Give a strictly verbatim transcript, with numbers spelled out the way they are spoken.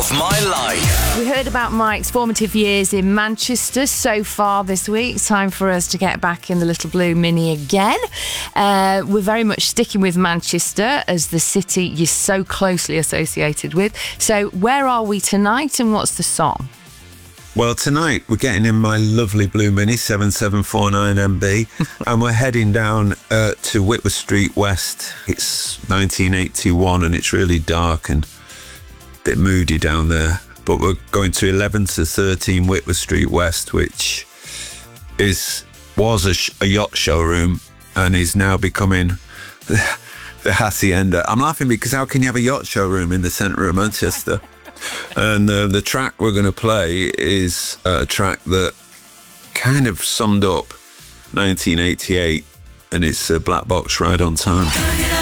of my life. We heard about Mike's formative years in Manchester so far this week. Time for us to get back in the Little Blue Mini again. Uh, we're very much sticking with Manchester as the city you're so closely associated with. So where are we tonight and what's the song? Well, tonight we're getting in my lovely Blue Mini seven seven four nine M B and we're heading down uh, to Whitworth Street West. It's nineteen eighty-one and it's really dark and a bit moody down there. But we're going to eleven to thirteen Whitworth Street West, which is was a, sh- a yacht showroom and is now becoming the, the hacienda. I'm laughing because how can you have a yacht showroom in the centre of Manchester? And uh, the track we're going to play is a track that kind of summed up nineteen eighty-eight, and it's a Black Box, Ride on Time.